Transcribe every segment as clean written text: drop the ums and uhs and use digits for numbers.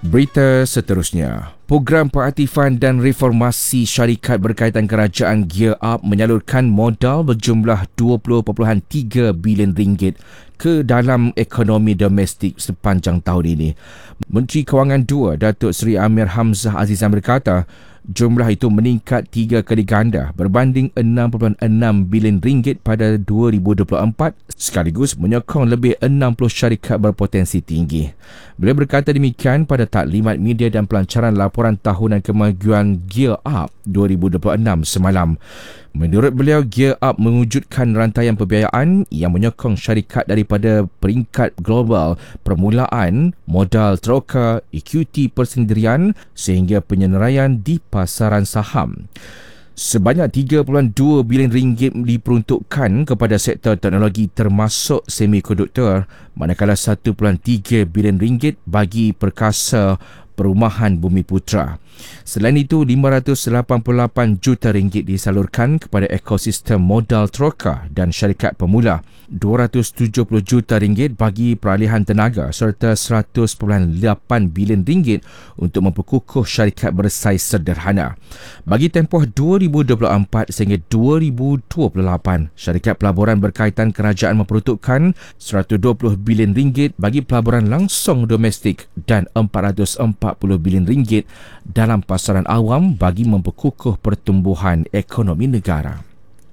Berita seterusnya. Program Pengaktifan dan Reformasi Syarikat Berkaitan Kerajaan Gear Up menyalurkan modal berjumlah 20.3 bilion ringgit ke dalam ekonomi domestik sepanjang tahun ini. Menteri Kewangan II, Datuk Seri Amir Hamzah Azizan berkata, jumlah itu meningkat 3 kali ganda berbanding 6.6 bilion ringgit pada 2024 sekaligus menyokong lebih 60 syarikat berpotensi tinggi. Beliau berkata demikian pada taklimat media dan pelancaran laporan tahunan kemajuan Gear Up 2026 semalam. Menurut beliau, Gear Up mewujudkan rantaian pembiayaan yang menyokong syarikat daripada peringkat global, permulaan, modal teroka, ekuiti persendirian sehingga penyenaraian di pasaran saham. Sebanyak 3.2 bilion ringgit diperuntukkan kepada sektor teknologi termasuk semikonduktor, manakala 1.3 bilion ringgit bagi perkasa perumahan Bumiputera. Selain itu, 588 juta ringgit disalurkan kepada ekosistem modal teroka dan syarikat pemula, 270 juta ringgit bagi peralihan tenaga serta 100.8 bilion ringgit untuk memperkukuh syarikat bersaiz sederhana. Bagi tempoh 2024 sehingga 2028, syarikat pelaburan berkaitan kerajaan memperuntukkan 120 bilion ringgit bagi pelaburan langsung domestik dan 440 bilion ringgit dalam pasaran awam bagi memperkukuh pertumbuhan ekonomi negara.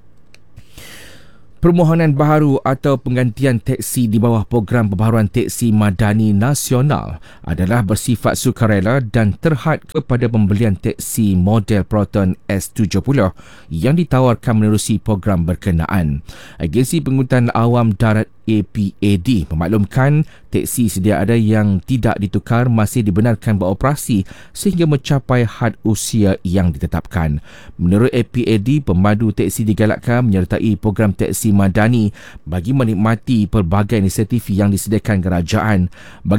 Permohonan baharu atau penggantian teksi di bawah program pembaharuan teksi madani nasional adalah bersifat sukarela dan terhad kepada pembelian teksi model Proton S70 yang ditawarkan menerusi program berkenaan. Agensi Pengangkutan Awam Darat APAD memaklumkan teksi sedia ada yang tidak ditukar masih dibenarkan beroperasi sehingga mencapai had usia yang ditetapkan. Menurut APAD, pemandu teksi digalakkan menyertai program teksi madani bagi menikmati pelbagai inisiatif yang disediakan kerajaan.